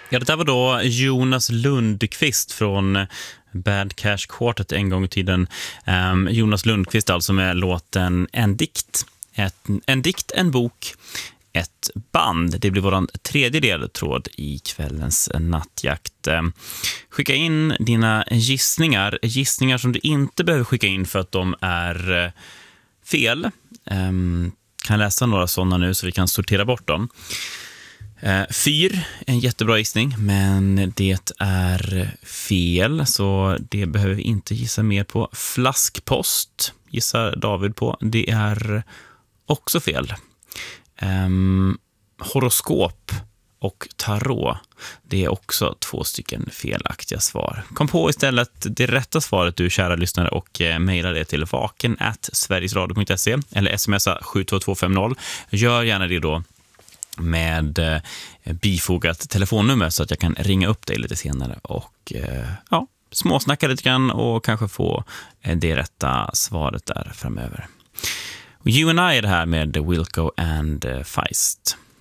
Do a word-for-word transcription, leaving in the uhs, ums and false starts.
Ja, det där var då Jonas Lundqvist från Bad Cash Quartet en gång i tiden. Um, Jonas Lundqvist alltså med låten En dikt. Ett, en dikt, en bok, ett band. Det blir våran tredje ledtråd i kvällens nattjakt. Um, skicka in dina gissningar. Gissningar som du inte behöver skicka in för att de är uh, fel. Um, kan läsa några sådana nu så vi kan sortera bort dem. Uh, fyr, en jättebra gissning, men det är fel, så det behöver vi inte gissa mer på. Flaskpost gissar David på, det är också fel. Um, horoskop och tarot, det är också två stycken felaktiga svar. Kom på istället det rätta svaret, du kära lyssnare, och eh, mejla det till vaken at sverigesradio punkt se eller smsa sju två två fem noll. Gör gärna det då med eh, bifogat telefonnummer så att jag kan ringa upp dig lite senare och eh, ja, småsnacka lite grann och kanske få eh, det rätta svaret där framöver. You and I är det här med Wilco and uh, Feist.